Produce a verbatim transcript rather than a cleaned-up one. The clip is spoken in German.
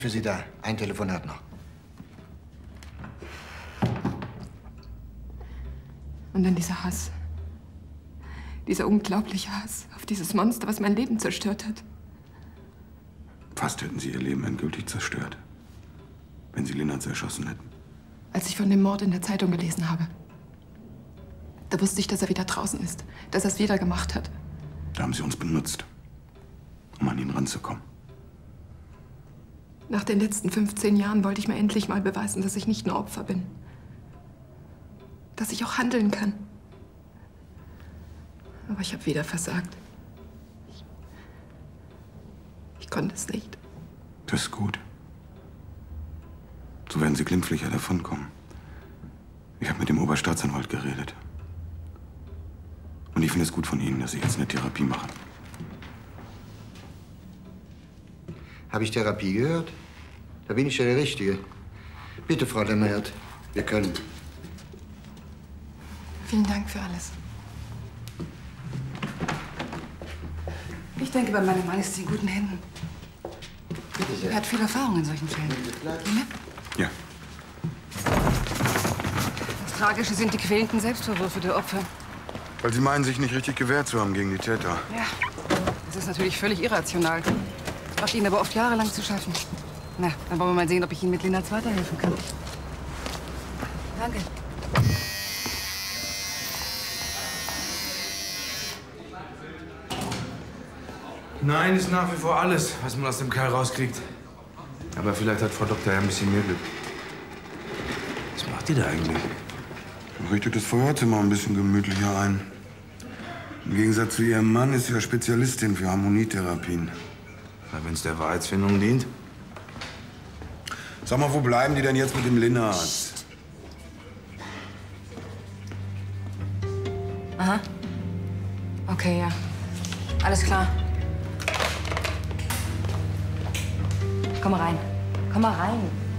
Für Sie da. Ein Telefonat noch. Und dann dieser Hass. Dieser unglaubliche Hass auf dieses Monster, was mein Leben zerstört hat. Fast hätten Sie Ihr Leben endgültig zerstört, wenn Sie Linnertz erschossen hätten. Als ich von dem Mord in der Zeitung gelesen habe, da wusste ich, dass er wieder draußen ist, dass er es wieder gemacht hat. Da haben Sie uns benutzt, um an ihn ranzukommen. Nach den letzten fünfzehn Jahren wollte ich mir endlich mal beweisen, dass ich nicht nur Opfer bin. Dass ich auch handeln kann. Aber ich habe wieder versagt. Ich, ich konnte es nicht. Das ist gut. So werden Sie glimpflicher davonkommen. Ich habe mit dem Oberstaatsanwalt geredet. Und ich finde es gut von Ihnen, dass Sie jetzt eine Therapie machen. Habe ich Therapie gehört? Da bin ich ja der Richtige. Bitte, Frau Lämmert, wir können. Vielen Dank für alles. Ich denke, bei meinem Mann ist sie in guten Händen. Bitte sehr. Er hat viel Erfahrung in solchen Fällen. Geh mit. Ja. Das Tragische sind die quälenden Selbstvorwürfe der Opfer. Weil Sie meinen, sich nicht richtig gewehrt zu haben gegen die Täter. Ja, das ist natürlich völlig irrational. Macht Ihnen aber oft jahrelang zu schaffen. Na, dann wollen wir mal sehen, ob ich Ihnen mit Linnertz weiterhelfen kann. Danke. Nein ist nach wie vor alles, was man aus dem Kerl rauskriegt. Aber vielleicht hat Frau Doktor ja ein bisschen mehr Glück. Was macht die da eigentlich? Richtet das Feuerzimmer ein bisschen gemütlicher ein. Im Gegensatz zu ihrem Mann ist sie ja Spezialistin für Harmonietherapien. Na, wenn es der Wahrheitsfindung dient. Sag mal, wo bleiben die denn jetzt mit dem Linnertz? Aha. Okay, ja. Alles klar. Komm mal rein. Komm mal rein.